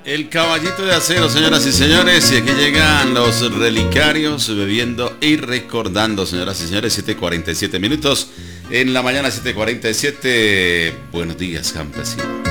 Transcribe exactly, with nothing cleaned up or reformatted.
El caballito de acero, señoras y señores, y aquí llegan los relicarios bebiendo y recordando, señoras y señores, siete cuarenta y siete minutos en la mañana, siete cuarenta y siete. Buenos días, campesino.